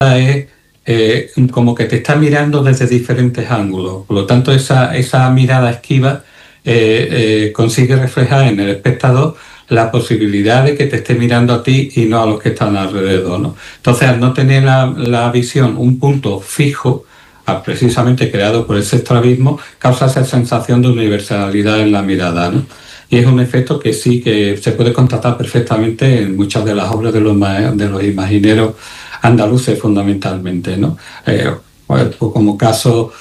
es como que te está mirando desde diferentes ángulos. Por lo tanto, esa mirada esquiva consigue reflejar en el espectador la posibilidad de que te esté mirando a ti y no a los que están alrededor, ¿no? Entonces, al no tener la visión, un punto fijo, precisamente creado por ese estrabismo, causa esa sensación de universalidad en la mirada, ¿no? Y es un efecto que sí que se puede constatar perfectamente en muchas de las obras de los imagineros andaluces, fundamentalmente, ¿no? Pues como caso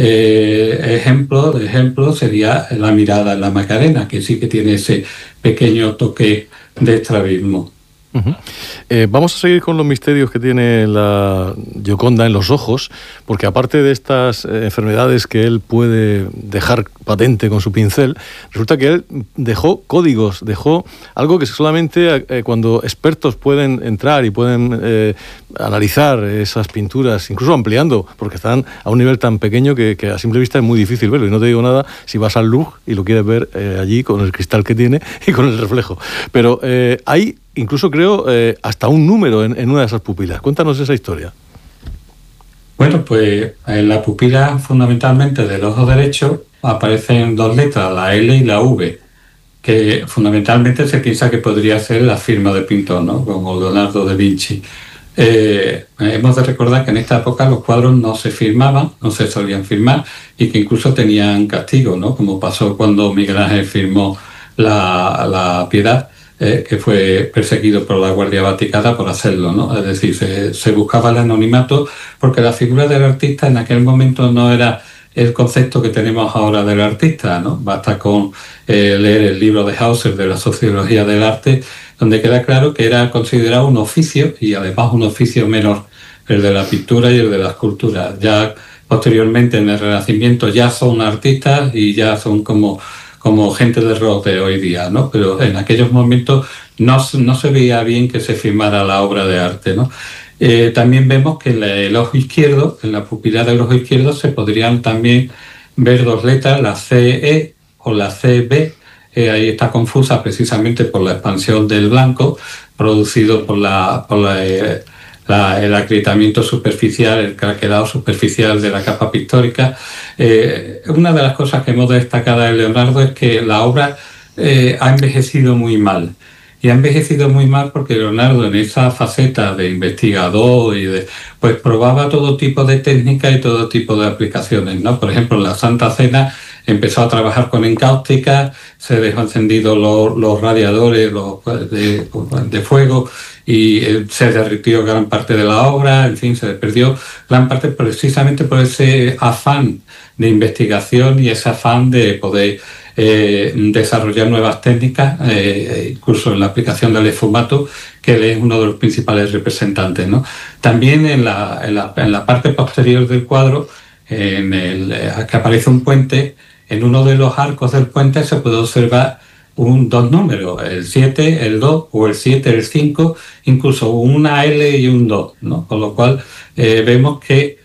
ejemplo sería la mirada en la Macarena, que sí que tiene ese pequeño toque de estrabismo. Uh-huh. Vamos a seguir con los misterios que tiene la Gioconda en los ojos, porque aparte de estas enfermedades que él puede dejar patente con su pincel, resulta que él dejó códigos, dejó algo que solamente cuando expertos pueden entrar y pueden analizar esas pinturas, incluso ampliando, porque están a un nivel tan pequeño que a simple vista es muy difícil verlo. Y no te digo nada si vas al Louvre y lo quieres ver allí con el cristal que tiene y con el reflejo. Pero hay incluso creo hasta un número en una de esas pupilas. Cuéntanos esa historia. Bueno, pues en la pupila fundamentalmente del ojo derecho aparecen dos letras, la L y la V, que fundamentalmente se piensa que podría ser la firma de pintor, ¿no? Como Leonardo da Vinci. Hemos de recordar que en esta época los cuadros no se firmaban, no se solían firmar y que incluso tenían castigo, ¿no? Como pasó cuando Miguel Ángel firmó la Piedad, que fue perseguido por la Guardia Vaticana por hacerlo, ¿no? Es decir, se buscaba el anonimato porque la figura del artista en aquel momento no era el concepto que tenemos ahora del artista, ¿no? Basta con leer el libro de Hauser de la Sociología del Arte, donde queda claro que era considerado un oficio y además un oficio menor, el de la pintura y el de la escultura. Ya posteriormente en el Renacimiento ya son artistas y ya son como gente de rock de hoy día, ¿no? Pero en aquellos momentos no se veía bien que se firmara la obra de arte, ¿no? También vemos que en el ojo izquierdo, en la pupila del ojo izquierdo, se podrían también ver dos letras, la CE o la CB. Ahí está confusa precisamente por la expansión del blanco, producido por el agrietamiento superficial, el craquelado superficial de la capa pictórica. Una de las cosas que hemos destacado de Leonardo es que la obra ha envejecido muy mal. Y ha envejecido muy mal porque Leonardo, en esa faceta de investigador pues probaba todo tipo de técnicas y todo tipo de aplicaciones, ¿no? Por ejemplo, en la Santa Cena empezó a trabajar con encáustica, se dejó encendidos los radiadores de fuego y se derritió gran parte de la obra, en fin, se perdió gran parte precisamente por ese afán de investigación y ese afán de poder desarrollar nuevas técnicas, incluso en la aplicación del esfumato, que él es uno de los principales representantes, ¿no? También en la parte posterior del cuadro, que aparece un puente, en uno de los arcos del puente se puede observar dos números, el 7, el 2, o el 7, el 5, incluso una L y un 2, ¿no? Con lo cual vemos que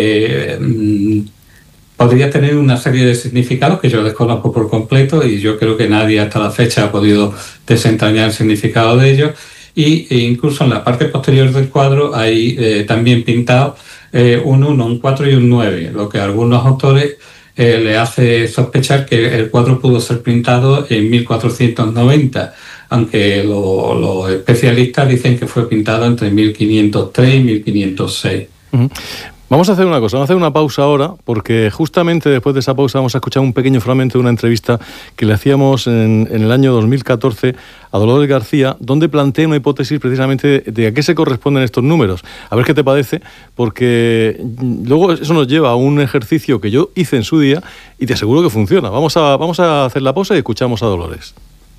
podría tener una serie de significados que yo desconozco por completo y yo creo que nadie hasta la fecha ha podido desentrañar el significado de ellos. E incluso en la parte posterior del cuadro hay también pintado un 1, un 4 y un 9, lo que a algunos autores le hace sospechar que el cuadro pudo ser pintado en 1490, aunque los especialistas dicen que fue pintado entre 1503 y 1506. Uh-huh. Vamos a hacer una cosa, vamos a hacer una pausa ahora, porque justamente después de esa pausa vamos a escuchar un pequeño fragmento de una entrevista que le hacíamos en el año 2014 a Dolores García, donde plantea una hipótesis precisamente de a qué se corresponden estos números. A ver qué te parece, porque luego eso nos lleva a un ejercicio que yo hice en su día y te aseguro que funciona. Vamos a hacer la pausa y escuchamos a Dolores.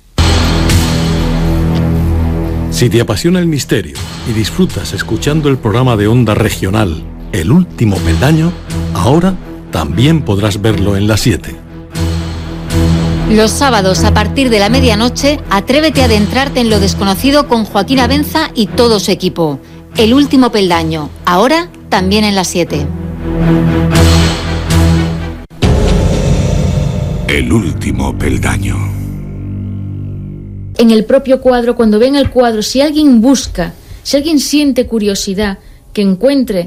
Si te apasiona el misterio y disfrutas escuchando el programa de Onda Regional El Último Peldaño, ahora también podrás verlo en La 7. Los sábados a partir de la medianoche, atrévete a adentrarte en lo desconocido con Joaquín Abenza y todo su equipo. El Último Peldaño, ahora también en La 7. El Último Peldaño. En el propio cuadro, cuando ven el cuadro, si alguien busca, si alguien siente curiosidad, que encuentre